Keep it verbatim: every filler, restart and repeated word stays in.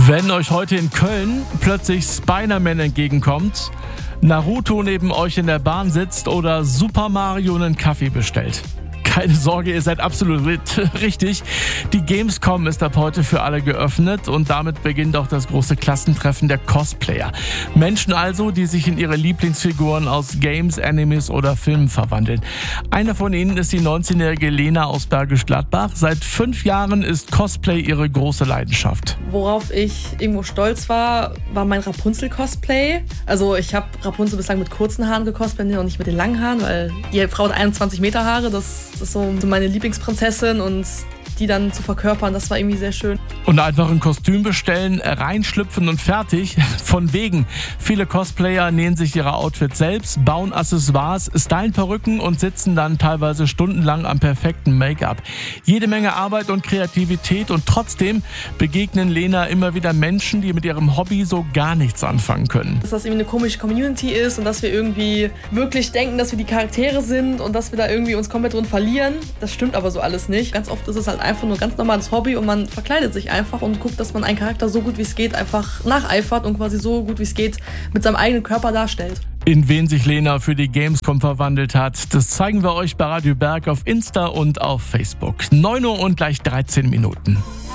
Wenn euch heute in Köln plötzlich Spider-Man entgegenkommt, Naruto neben euch in der Bahn sitzt oder Super Mario einen Kaffee bestellt. Keine Sorge, ihr seid absolut richtig. Die Gamescom ist ab heute für alle geöffnet und damit beginnt auch das große Klassentreffen der Cosplayer. Menschen also, die sich in ihre Lieblingsfiguren aus Games, Animes oder Filmen verwandeln. Eine von ihnen ist die neunzehnjährige Lena aus Bergisch Gladbach. Seit fünf Jahren ist Cosplay ihre große Leidenschaft. Worauf ich irgendwo stolz war, war mein Rapunzel-Cosplay. Also ich habe Rapunzel bislang mit kurzen Haaren gecosplayt und nicht mit den langen Haaren, weil die Frau hat einundzwanzig Meter Haare. Das, das ist so meine Lieblingsprinzessin und die dann zu verkörpern, das war irgendwie sehr schön. Und einfach ein Kostüm bestellen, reinschlüpfen und fertig. Von wegen. Viele Cosplayer nähen sich ihre Outfits selbst, bauen Accessoires, stylen Perücken und sitzen dann teilweise stundenlang am perfekten Make-up. Jede Menge Arbeit und Kreativität und trotzdem begegnen Lena immer wieder Menschen, die mit ihrem Hobby so gar nichts anfangen können. Dass das irgendwie eine komische Community ist und dass wir irgendwie wirklich denken, dass wir die Charaktere sind und dass wir da irgendwie uns komplett drin verlieren. Das stimmt aber so alles nicht. Ganz oft ist es halt einfach nur ein ganz normales Hobby und man verkleidet sich einfach und guckt, dass man einen Charakter so gut wie es geht einfach nacheifert und quasi so gut wie es geht mit seinem eigenen Körper darstellt. In wen sich Lena für die Gamescom verwandelt hat, das zeigen wir euch bei Radio Berg auf Insta und auf Facebook. neun Uhr und gleich dreizehn Minuten.